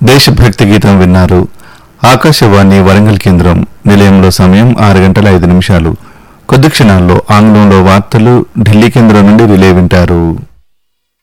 దేశభక్తి గీతం విన్నారు. ఆకాశవాణి వరంగల్ కేంద్రం. నిలయంలో సమయం 6:05. కొద్ది క్షణాల్లో ఆంగ్లంలో వార్తలు ఢిల్లీ కేంద్రం నుండి రిలే వింటారు.